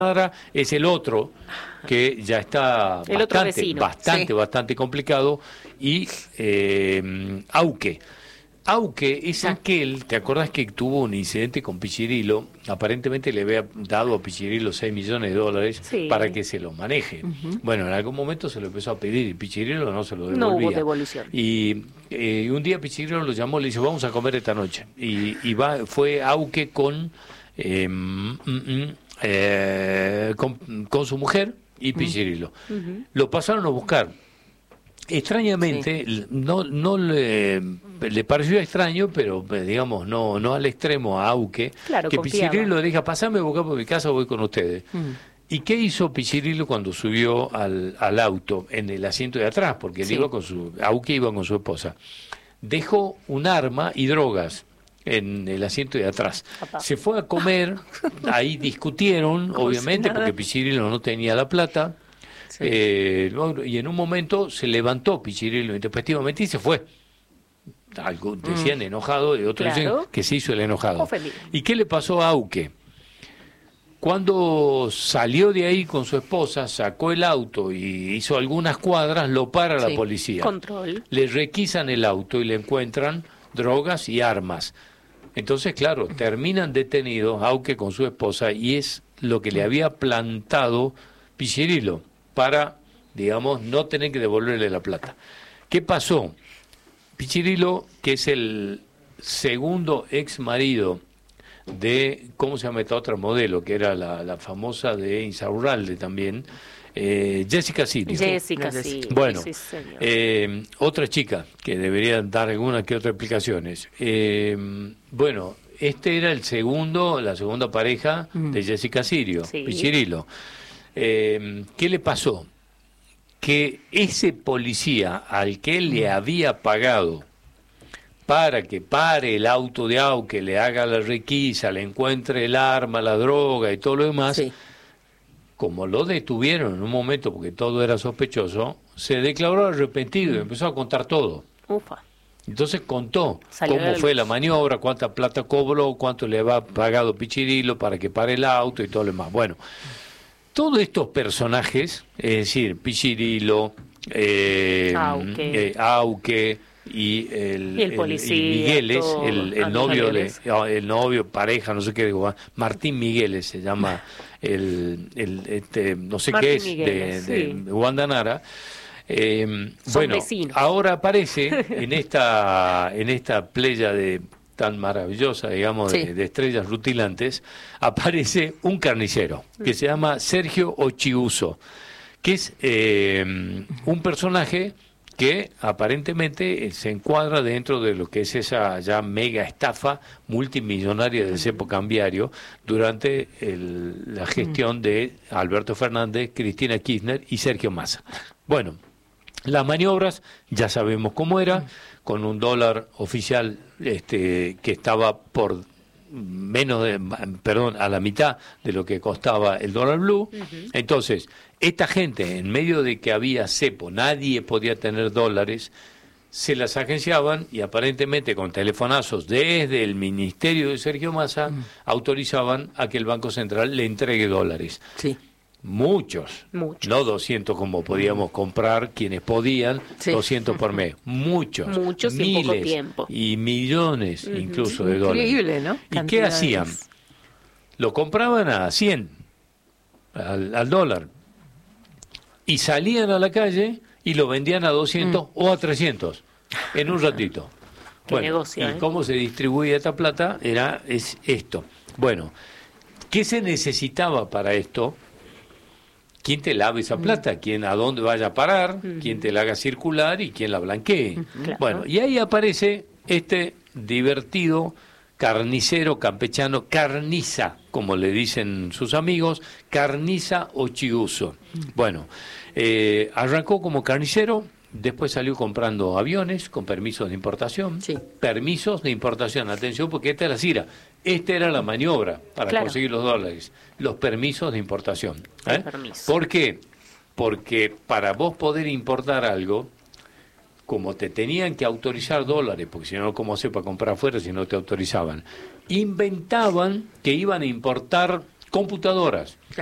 es el otro, que ya está El otro vecino. bastante complicado, y Auque. Auque es aquel, ¿te acordás que tuvo un incidente con Pichirilo? Aparentemente le había dado a Pichirilo $6 millones para que se lo maneje. Bueno, en algún momento se lo empezó a pedir y Pichirilo no se lo devolvía. No hubo devolución. Y un día Pichirilo lo llamó, le dice, vamos a comer esta noche. Fue Auque con su mujer y Pichirilo. Lo pasaron a buscar. Extrañamente, no le pareció extraño, pero digamos, no al extremo a Auque, claro, que confiaba. Pichirilo le dijo, pasame a buscar por mi casa, voy con ustedes. ¿Y qué hizo Pichirilo cuando subió al auto, en el asiento de atrás? Porque él iba Auque iba con su esposa. Dejó un arma y drogas en el asiento de atrás. Se fue a comer, ahí discutieron, obviamente, porque Pichirilo no tenía la plata. Y en un momento se levantó Pichirilo intempestivamente y se fue. Algo decían enojado y otros decían que se hizo el enojado. Ofendido. ¿Y qué le pasó a Auque? Cuando salió de ahí con su esposa, sacó el auto y hizo algunas cuadras, lo para la policía. Control. Le requisan el auto y le encuentran drogas y armas. Entonces, claro, terminan detenidos Auque con su esposa, y es lo que le había plantado Pichirilo para, digamos, no tener que devolverle la plata. ¿Qué pasó? Pichirilo, que es el segundo ex marido de, ¿cómo se llama esta otra modelo? Que era la famosa de Insaurralde también, Jessica Sirio. Jessica Sirio. Bueno, sí, señor. Otra chica que debería dar algunas que otras explicaciones. Bueno, este era la segunda pareja de Jessica Sirio, Pichirilo. ¿Qué le pasó? Que ese policía al que él le había pagado para que pare el auto de Auque, le haga la requisa, le encuentre el arma, la droga y todo lo demás, como lo detuvieron en un momento porque todo era sospechoso, se declaró arrepentido y empezó a contar todo. Ufa. Entonces contó cómo fue la maniobra, cuánta plata cobró, cuánto le había pagado Pichirilo para que pare el auto y todo lo demás. Bueno, todos estos personajes, es decir, Pichirilo, Auque y el policía, y Migueles, el novio, pareja, no sé qué digo, Martín Migueles se llama no sé Martín qué es, Migueles, de Guandanara. Bueno, vecinos. ahora aparece en esta playa tan maravillosa, digamos, de estrellas rutilantes, aparece un carnicero que se llama Sergio Ochiuso, que es un personaje que aparentemente se encuadra dentro de lo que es esa ya mega estafa multimillonaria del cepo cambiario durante la gestión de Alberto Fernández, Cristina Kirchner y Sergio Massa. Bueno, las maniobras ya sabemos cómo era, con un dólar oficial que estaba por a la mitad de lo que costaba el dólar blue. Entonces, esta gente, en medio de que había cepo, nadie podía tener dólares, se las agenciaban y aparentemente con telefonazos desde el ministerio de Sergio Massa autorizaban a que el Banco Central le entregue dólares. Muchos, no 200 como podíamos comprar quienes podían, 200 por mes, muchos miles, en poco tiempo. Y millones incluso de dólares. Increíble, ¿no? ¿Y qué hacían? Lo compraban a 100 al dólar y salían a la calle y lo vendían a 200 o a 300 en un ratito. Bueno, negocio, ¿y cómo se distribuía esta plata? Es esto. Bueno, ¿qué se necesitaba para esto? ¿Quién te lave esa plata? ¿Quién a dónde vaya a parar? ¿Quién te la haga circular y quién la blanquee? Claro. Bueno, y ahí aparece este divertido carnicero campechano, Carniza, como le dicen sus amigos, Carniza Ochiuso. Bueno, arrancó como carnicero, después salió comprando aviones con permisos de importación. Permisos de importación, atención, porque esta es la cira. Esta era la maniobra para conseguir los dólares, los permisos de importación. ¿Por qué? Porque para vos poder importar algo, como te tenían que autorizar dólares, porque si no, ¿cómo hacer para comprar afuera si no te autorizaban? Inventaban que iban a importar computadoras.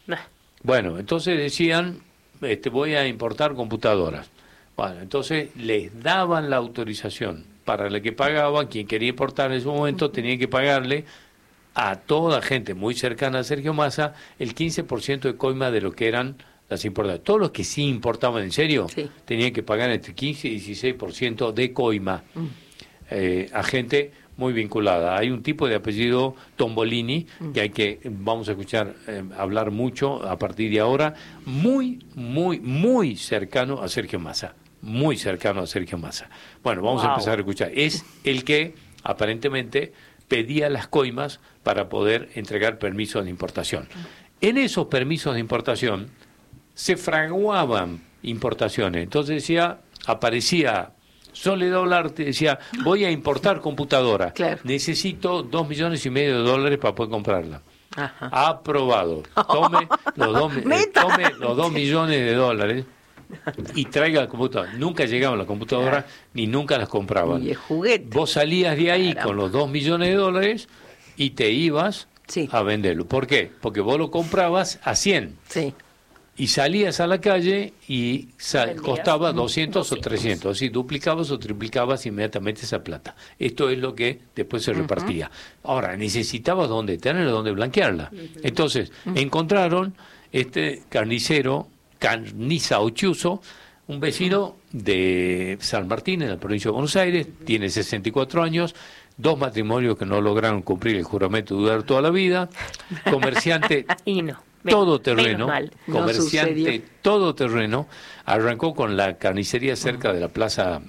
Bueno, entonces decían, voy a importar computadoras. Bueno, entonces les daban la autorización para la que pagaban. Quien quería importar en ese momento tenía que pagarle a toda gente muy cercana a Sergio Massa el 15% de coima de lo que eran las importaciones. Todos los que sí importaban en serio tenían que pagar entre 15 y 16% de coima a gente muy vinculada. Hay un tipo de apellido Tombolini que vamos a escuchar hablar mucho a partir de ahora, muy cercano a Sergio Massa. Muy cercano a Sergio Massa. Bueno, vamos a empezar a escuchar. Es el que aparentemente pedía las coimas para poder entregar permisos de importación. En esos permisos de importación se fraguaban importaciones. Entonces aparecía Soledad Olarte, decía, voy a importar computadora. Claro. Necesito $2,5 millones para poder comprarla. Ajá. Aprobado. Tome los $2 millones y traiga la computadora. Nunca llegaban las computadoras ni nunca las compraban. Y el juguete. Vos salías de ahí con los $2 millones y te ibas a venderlo. ¿Por qué? Porque vos lo comprabas a 100. Sí. Y salías a la calle y costaba 200 o 300. Así duplicabas o triplicabas inmediatamente esa plata. Esto es lo que después se repartía. Ahora, necesitabas dónde tenerla, dónde blanquearla. Entonces, encontraron este carnicero, Carniza Ochiuso, un vecino de San Martín, en la provincia de Buenos Aires, tiene 64 años, 2 matrimonios que no lograron cumplir el juramento de durar toda la vida, comerciante todoterreno, comerciante todoterreno, arrancó con la carnicería cerca de la plaza,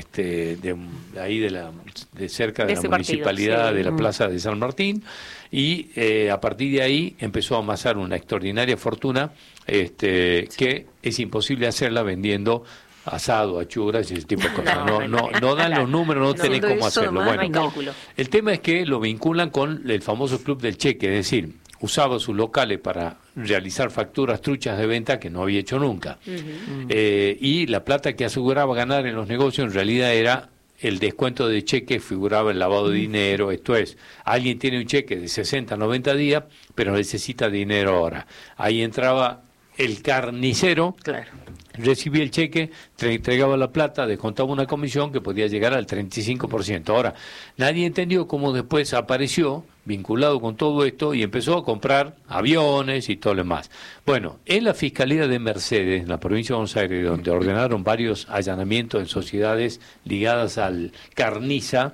cerca de la municipalidad de la plaza de San Martín, y a partir de ahí empezó a amasar una extraordinaria fortuna que es imposible hacerla vendiendo asado, achuras y ese tipo de cosas. No dan los números, no tenés cómo hacerlo. Bueno, el tema es que lo vinculan con el famoso Club del Cheque, es decir, usaba sus locales para realizar facturas truchas de venta que no había hecho nunca. Y la plata que aseguraba ganar en los negocios en realidad era el descuento de cheque, figuraba el lavado de dinero. Esto es, alguien tiene un cheque de 60, 90 días, pero necesita dinero ahora. Ahí entraba el carnicero, recibía el cheque, entregaba la plata, descontaba una comisión que podía llegar al 35%. Ahora, nadie entendió cómo después apareció vinculado con todo esto y empezó a comprar aviones y todo lo demás. Bueno, en la Fiscalía de Mercedes, en la provincia de Buenos Aires, donde ordenaron varios allanamientos en sociedades ligadas al Carniza,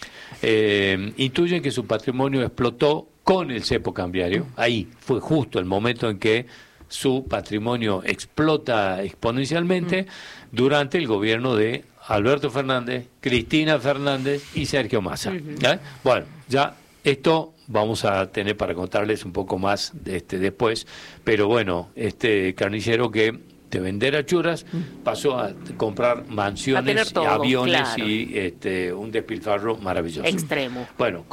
intuyen que su patrimonio explotó con el cepo cambiario. Ahí fue justo el momento en que su patrimonio explota exponencialmente durante el gobierno de Alberto Fernández, Cristina Fernández y Sergio Massa. Bueno, ya esto vamos a tener para contarles un poco más después, pero bueno, este carnicero que de vender achuras pasó a comprar mansiones, todo, aviones y un despilfarro maravilloso. Extremo. Bueno,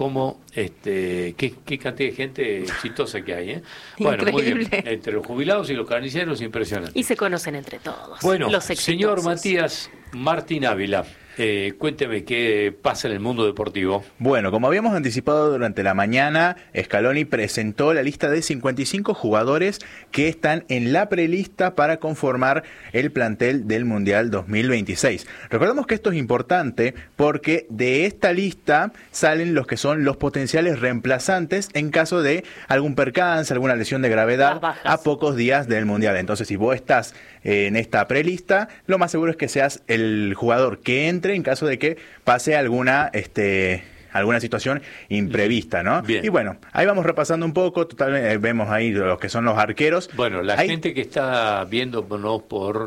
qué cantidad de gente exitosa que hay, ¿eh? Bueno, muy bien. Entre los jubilados y los carniceros, impresionante. Y se conocen entre todos. Bueno, los señor Matías Martín Ávila, cuénteme qué pasa en el mundo deportivo. Bueno, como habíamos anticipado durante la mañana, Scaloni presentó la lista de 55 jugadores que están en la prelista para conformar el plantel del Mundial 2026. Recordemos que esto es importante porque de esta lista salen los que son los potenciales reemplazantes en caso de algún percance, alguna lesión de gravedad a pocos días del Mundial. Entonces, si vos estás en esta prelista, lo más seguro es que seas el jugador que entre en caso de que pase alguna situación imprevista, ¿no? Bien. Y bueno, ahí vamos repasando un poco, vemos ahí los que son los arqueros. Bueno, la gente que está viéndonos por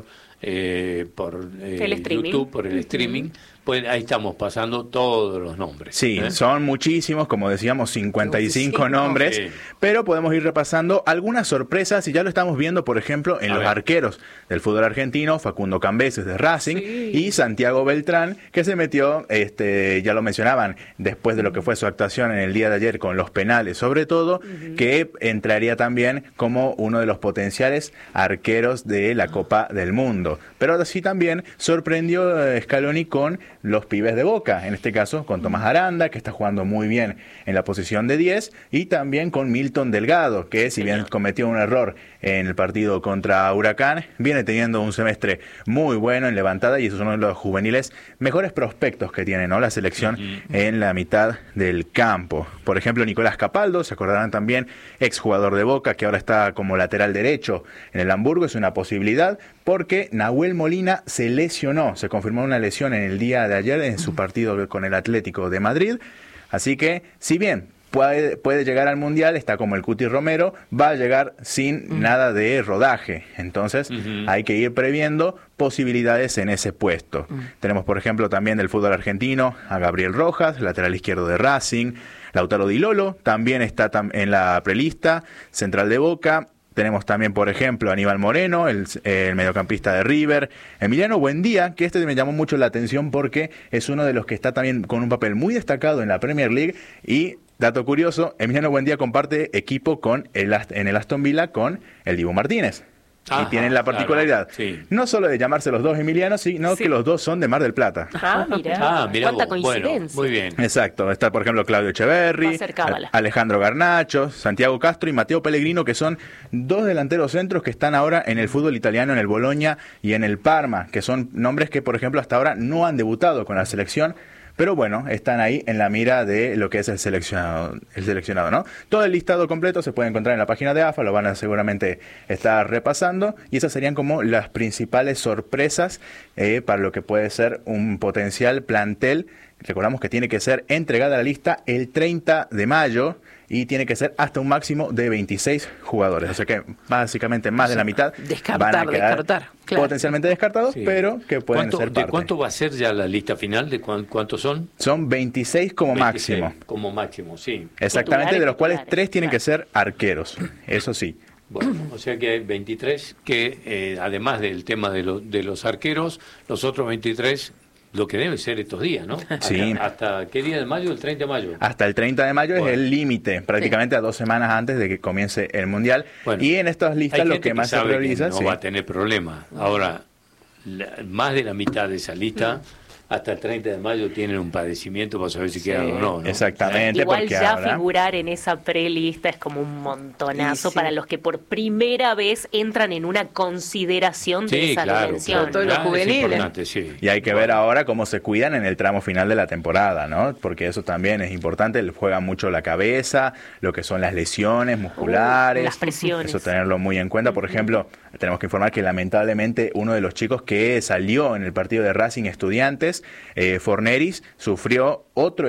YouTube, por el streaming, pues ahí estamos pasando todos los nombres. Sí, son muchísimos, como decíamos, 55 nombres, pero podemos ir repasando algunas sorpresas y ya lo estamos viendo, por ejemplo, en los arqueros del fútbol argentino, Facundo Cambeses de Racing y Santiago Beltrán, que se metió, ya lo mencionaban, después de lo que fue su actuación en el día de ayer con los penales, sobre todo, que entraría también como uno de los potenciales arqueros de la Copa del Mundo. Pero así también sorprendió Scaloni con los pibes de Boca, en este caso con Tomás Aranda, que está jugando muy bien en la posición de 10, y también con Milton Delgado, que si bien cometió un error en el partido contra Huracán. Viene teniendo un semestre muy bueno en levantada y es uno de los juveniles mejores prospectos que tiene, ¿no?, la selección en la mitad del campo. Por ejemplo, Nicolás Capaldo, se acordarán también, exjugador de Boca, que ahora está como lateral derecho en el Hamburgo. Es una posibilidad porque Nahuel Molina se lesionó, se confirmó una lesión en el día de ayer en su partido con el Atlético de Madrid. Así que, si bien puede llegar al Mundial, está como el Cuti Romero, va a llegar sin nada de rodaje. Entonces hay que ir previendo posibilidades en ese puesto. Tenemos, por ejemplo, también del fútbol argentino a Gabriel Rojas, lateral izquierdo de Racing. Lautaro Di Lolo también está en la prelista, central de Boca. Tenemos también, por ejemplo, Aníbal Moreno, el mediocampista de River. Emiliano Buendía, que me llamó mucho la atención porque es uno de los que está también con un papel muy destacado en la Premier League. Y, dato curioso, Emiliano Buendía comparte equipo en el Aston Villa con el Dibu Martínez. Y tienen la particularidad, no solo de llamarse los dos Emilianos, sino que los dos son de Mar del Plata. Mirá cuánta coincidencia. Bueno, muy bien. Exacto, está por ejemplo Claudio Echeverri, Alejandro Garnacho, Santiago Castro y Matteo Pellegrino, que son dos delanteros centros que están ahora en el fútbol italiano, en el Bologna y en el Parma, que son nombres que por ejemplo hasta ahora no han debutado con la selección. Pero bueno, están ahí en la mira de lo que es el seleccionado, ¿no? Todo el listado completo se puede encontrar en la página de AFA, lo van a seguramente estar repasando, y esas serían como las principales sorpresas para lo que puede ser un potencial plantel. Recordamos que tiene que ser entregada la lista el 30 de mayo y tiene que ser hasta un máximo de 26 jugadores. O sea que básicamente más de la mitad van a quedar potencialmente descartados, pero que pueden ser parte. ¿De cuánto va a ser ya la lista final? ¿De cuántos son? Son 26 como 26 máximo. Como máximo, sí. Exactamente, de los cuales 3 tienen que ser arqueros, eso sí. Bueno, o sea que hay 23 que, además del tema de los arqueros, los otros 23... Lo que debe ser estos días, ¿no? Sí. ¿Hasta qué día de mayo? ¿El 30 de mayo? Hasta el 30 de mayo es el límite, prácticamente a 2 semanas antes de que comience el Mundial. Bueno, y en estas listas lo que más se prioriza... No va a tener problema. Ahora, más de la mitad de esa lista... Hasta el 30 de mayo tienen un padecimiento para saber si quedan o no, ¿no? Exactamente. Igual ya figurar en esa prelista es como un montonazo para los que por primera vez entran en una consideración de esa dimensión. Todos los juveniles. Y hay que ver ahora cómo se cuidan en el tramo final de la temporada, ¿no? Porque eso también es importante, juega mucho la cabeza, lo que son las lesiones musculares. Las presiones. Eso tenerlo muy en cuenta. Por ejemplo, tenemos que informar que lamentablemente uno de los chicos que salió en el partido de Racing Estudiantes, Forneris, sufrió otro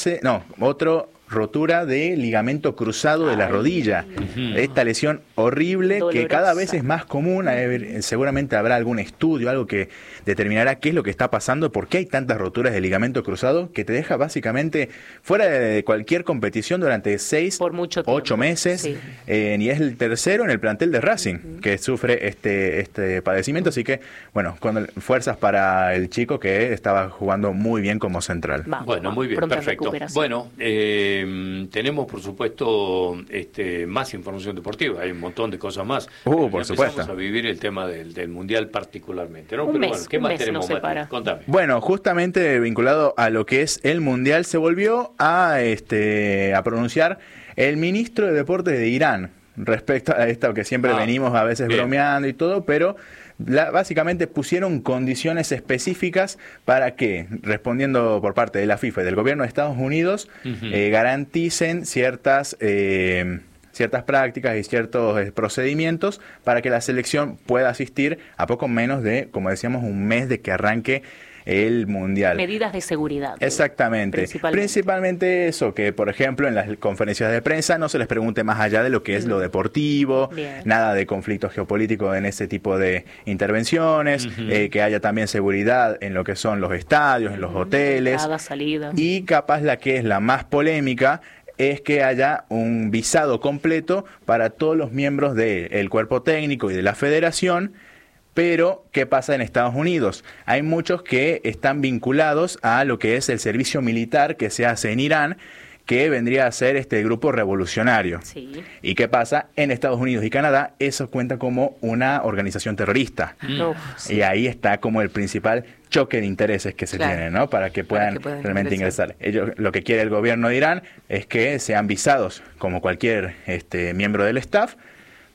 rotura de ligamento cruzado de la rodilla. Esta lesión horrible, dolorosa, que cada vez es más común. Seguramente habrá algún estudio, algo que determinará qué es lo que está pasando, por qué hay tantas roturas de ligamento cruzado, que te deja básicamente fuera de cualquier competición durante 6, 8 meses. Y es el tercero en el plantel de Racing que sufre este padecimiento. Así que, bueno, fuerzas para el chico que estaba jugando muy bien como central. Bueno, muy bien, perfecto. Bueno, tenemos, por supuesto, más información deportiva. Hay un montón de cosas más. Por supuesto. Vamos a vivir el tema del Mundial particularmente, ¿no? Pero bueno, ¿qué más tenemos, Mati? Contame. Bueno, justamente vinculado a lo que es el Mundial, se volvió a pronunciar el ministro de Deportes de Irán respecto a esto que siempre venimos a veces bromeando y todo, pero... básicamente pusieron condiciones específicas para que, respondiendo por parte de la FIFA y del gobierno de Estados Unidos, garanticen ciertas prácticas y ciertos procedimientos para que la selección pueda asistir a poco menos de, como decíamos, un mes de que arranque el Mundial. Medidas de seguridad. Exactamente. Principalmente eso, que por ejemplo en las conferencias de prensa no se les pregunte más allá de lo que es lo deportivo, nada de conflictos geopolíticos en ese tipo de intervenciones, que haya también seguridad en lo que son los estadios, en los hoteles. Entrada, salida. Y capaz la que es la más polémica es que haya un visado completo para todos los miembros del cuerpo técnico y de la federación. Pero, ¿qué pasa en Estados Unidos? Hay muchos que están vinculados a lo que es el servicio militar que se hace en Irán, que vendría a ser este grupo revolucionario. ¿Y qué pasa? En Estados Unidos y Canadá, eso cuenta como una organización terrorista. Y ahí está como el principal choque de intereses que se tiene, ¿no? Para que puedan realmente ingresar. Lo que quiere el gobierno de Irán es que sean visados como cualquier miembro del staff,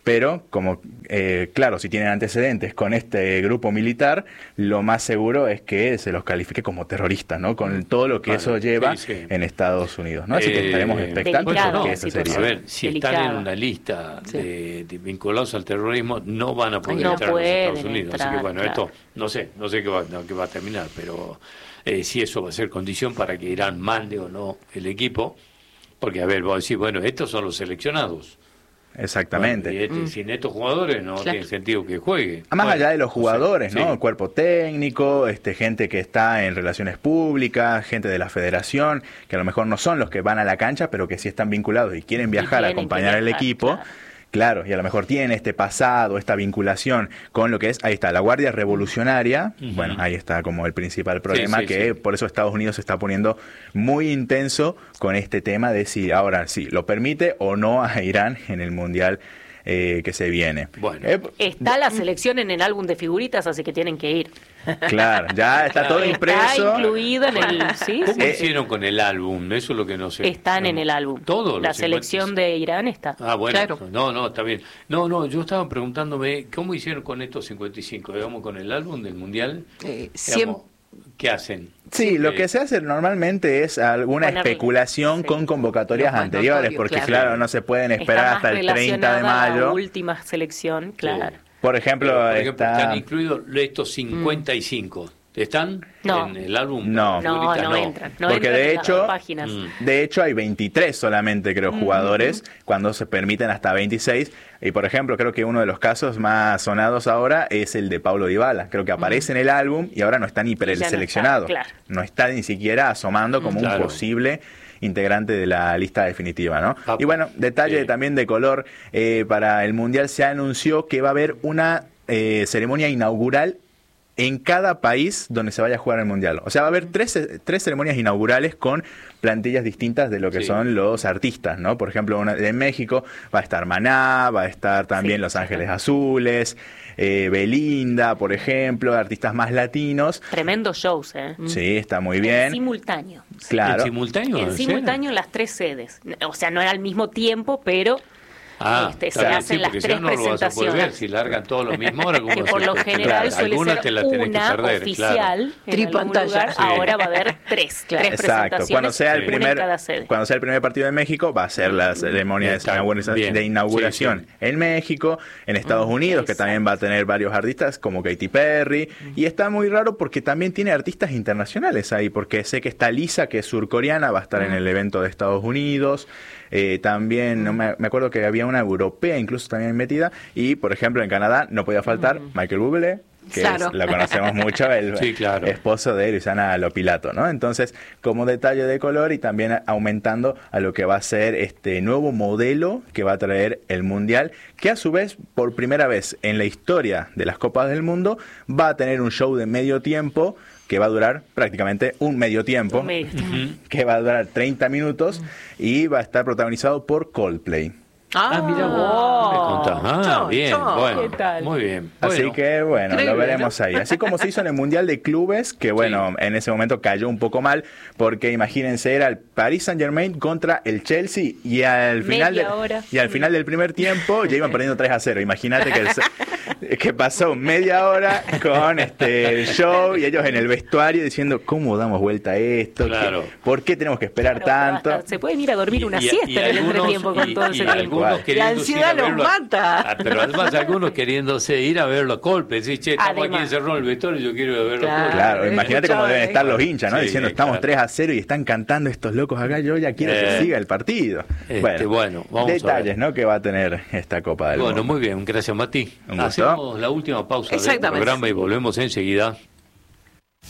pero como, claro, si tienen antecedentes con este grupo militar, lo más seguro es que se los califique como terroristas, ¿no? Con todo lo que eso lleva en Estados Unidos, ¿no? Así que estaremos expectantes porque eso sería. A ver, si están en una lista de vinculados al terrorismo, no van a poder entrar en los Estados Unidos. Así que bueno, esto no sé qué va a terminar, pero si eso va a ser condición para que Irán mande o no el equipo, porque a ver, vos decís, bueno, estos son los seleccionados. Exactamente. Bueno, y sin estos jugadores no tiene sentido que juegue. Más allá de los jugadores, ¿no? El cuerpo técnico, gente que está en relaciones públicas, gente de la federación, que a lo mejor no son los que van a la cancha, pero que sí están vinculados y quieren viajar a acompañar al equipo. Claro, y a lo mejor tienen este pasado, esta vinculación con lo que es, ahí está, la Guardia Revolucionaria. Bueno, ahí está como el principal problema, por eso Estados Unidos se está poniendo muy intenso con este tema de si ahora sí lo permite o no a Irán en el Mundial que se viene. Bueno, está la selección en el álbum de figuritas, así que tienen que ir. Claro, ya está todo impreso. Está incluido en el... ¿Cómo hicieron con el álbum? Eso es lo que no sé. Están en el álbum. Todo. La selección de Irán está. Ah, bueno. Claro. No, está bien. No, yo estaba preguntándome, ¿cómo hicieron con estos 55? Digamos, con el álbum del Mundial. Digamos, ¿qué hacen? Sí, lo que se hace normalmente es alguna especulación con convocatorias anteriores, porque claro, no se pueden esperar hasta el 30 de mayo. La última selección, claro. Por ejemplo, están incluidos estos 55. ¿Están en el álbum? No entran. No porque entran de hecho hay 23 solamente, creo, jugadores, cuando se permiten hasta 26. Y por ejemplo, creo que uno de los casos más sonados ahora es el de Paulo Dybala. Creo que aparece en el álbum y ahora no está ni preseleccionado. No está ni siquiera asomando como un posible integrante de la lista definitiva, ¿no? Y bueno, detalle también de color, para el Mundial se anunció que va a haber una ceremonia inaugural en cada país donde se vaya a jugar el Mundial. O sea, va a haber tres ceremonias inaugurales con plantillas distintas de lo que son los artistas, ¿no? Por ejemplo, una de México va a estar Maná, va a estar también Los Ángeles Azules, Belinda, por ejemplo, artistas más latinos. Tremendos shows, Sí, está muy bien. En simultáneo. Claro. ¿En simultáneo? En simultáneo en las 3 sedes. O sea, no era al mismo tiempo, pero... se hacen las 3 no presentaciones. Lo vas a poder ver, si largan todos lo mismo ahora, que por lo general suele ser una oficial en algún lugar, ahora va a haber 3 presentaciones. Cuando sea el primer partido de México, va a ser la ceremonia de inauguración en México, en Estados Unidos, que también va a tener varios artistas como Katy Perry, y está muy raro porque también tiene artistas internacionales ahí, porque sé que está Lisa, que es surcoreana, va a estar en el evento de Estados Unidos. También me acuerdo que había una europea incluso también metida, y por ejemplo en Canadá no podía faltar Michael Bublé, que lo conocemos mucho, el esposo de Luisana Lopilato, ¿no? Entonces, como detalle de color y también aumentando a lo que va a ser este nuevo modelo que va a traer el Mundial, que a su vez, por primera vez en la historia de las Copas del Mundo, va a tener un show de medio tiempo que va a durar prácticamente un medio tiempo, que va a durar 30 minutos y va a estar protagonizado por Coldplay. Mira vos. Me contás. Bien, bueno, ¿qué tal? Muy bien. Así que bueno, lo veremos ahí. Así como se hizo en el Mundial de Clubes, que bueno, en ese momento cayó un poco mal, porque imagínense, era el Paris Saint-Germain contra el Chelsea y al final del primer tiempo ya iban perdiendo 3-0. Imagínate que pasó media hora con el show y ellos en el vestuario diciendo, ¿cómo damos vuelta a esto? Claro. ¿Por qué tenemos que esperar tanto? Se pueden ir a dormir una siesta en el entretiempo con todo ese tiempo. La ansiedad los mata. Pero además algunos queriéndose ir a verlo a Coldplay. Sí, estamos aquí encerrados en el vestuario, yo quiero ir a verlo a Coldplay. Claro, imagínate cómo deben estar los hinchas, ¿no? Diciendo, estamos 3-0 y están cantando estos locos acá, yo ya quiero que siga el partido. Bueno, vamos detalles, ¿no? Que va a tener esta Copa del Mundo. Bueno, muy bien, gracias Mati. Un gusto. Hacemos la última pausa del programa y volvemos enseguida.